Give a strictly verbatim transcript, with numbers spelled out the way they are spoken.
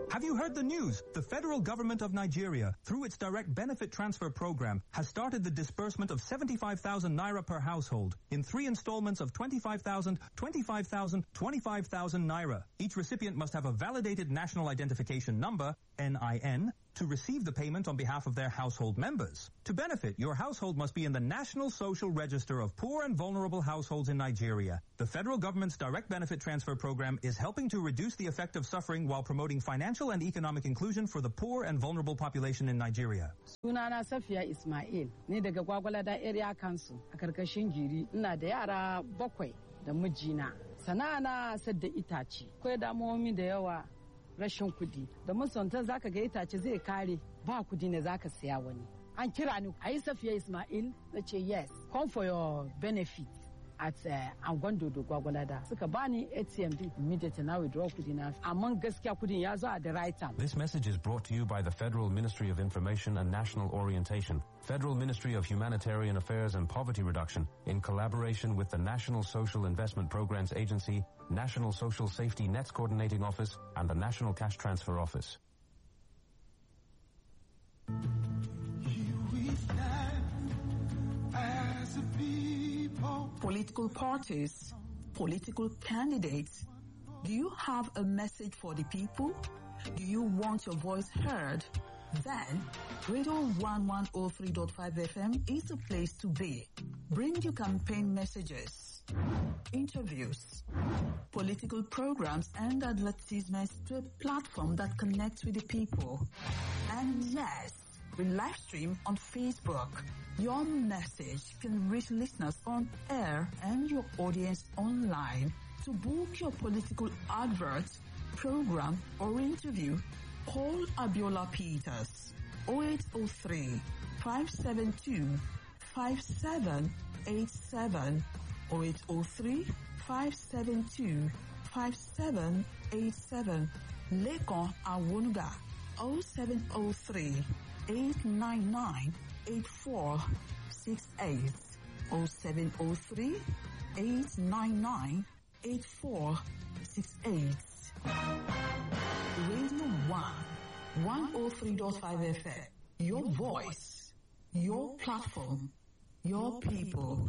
Have you heard the news? The federal government of Nigeria, through its direct benefit transfer program, has started the disbursement of seventy-five thousand naira per household in three installments of twenty-five thousand, twenty-five thousand, twenty-five thousand naira. Each recipient must have a validated national identification number, N I N, to receive the payment on behalf of their household members. To benefit, your household must be in the National Social Register of Poor and Vulnerable Households in Nigeria. The federal government's direct benefit transfer program is helping to reduce the effect of suffering while promoting financial and economic inclusion for the poor and vulnerable population in Nigeria. Sunana Safiya Ismail, ni daga Gwagwalada Area Council a karkashin Giri. Ina da yara bakwai da mijina. Sana'ana sadda itace. Akwai damuwomi da yawa. Rashin kudi da musanta zaka ga itace zai kare ba kudi ne zaka siya wani an kira ni ayi Safiya Ismail nace yes come for your benefit at uh, Angondo do Gwagwalada suka bani A T M din immediately na withdraw kudi na amma gaskiya kudin ya zo at the right time. This message is brought to you by the Federal Ministry of Information and National Orientation, Federal Ministry of Humanitarian Affairs and Poverty Reduction, in collaboration with the National Social Investment Programs Agency, National Social Safety Nets Coordinating Office, and the National Cash Transfer Office. Political parties, political candidates, do you have a message for the people? Do you want your voice heard? Then, Radio one one oh three point five F M is the place to be. Bring your campaign messages, interviews, political programs and advertisements to a platform that connects with the people. And yes, we live stream on Facebook. Your message can reach listeners on air and your audience online. To book your political advert, program or interview, call Abiola Peters oh eight oh three, five seven two, five seven eight seven, oh eight oh three, five seven two, five seven eight seven. Lekon Awunuga oh seven oh three, eight nine nine, eight four six eight, oh seven oh three, eight nine nine, eight four six eight. Radio one, one oh three point five F M. Your voice, your platform, your people.